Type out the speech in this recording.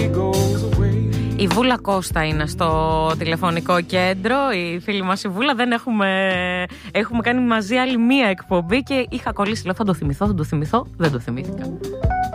Η Βούλα Κώστα είναι στο τηλεφωνικό κέντρο. Η φίλη μας η Βούλα. Δεν έχουμε κάνει μαζί άλλη μία εκπομπή και είχα κολλήσει. Λέω θα το θυμηθώ. Δεν το θυμήθηκα.